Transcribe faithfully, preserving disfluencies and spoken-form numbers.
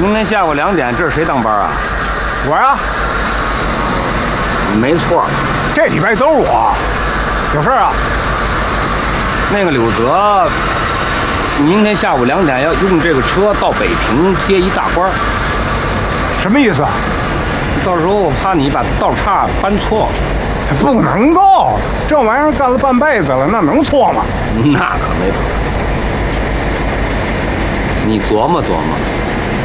明天下午两点，这是谁当班啊？ 我呀， 没错， 这礼拜都是我。有事啊？ 那个柳泽，明天下午两点要用这个车到北平接一大官。 什么意思啊？ 到时候我怕你把道岔搬错了。 不能够，这玩意儿干了半辈子了，那能错吗？ 那可没错。你琢磨琢磨。